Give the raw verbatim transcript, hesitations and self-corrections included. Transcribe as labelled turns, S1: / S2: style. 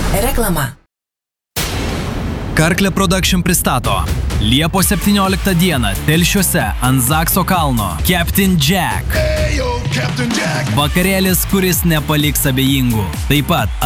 S1: Reklama.
S2: Karklė Production pristato Liepos septynioliktą dieną Telšiuose ant Zakso kalno Captain Jack.
S3: Hey, yo, Captain Jack.
S2: Vakarėlis, kuris nepaliks abejingų. Taip pat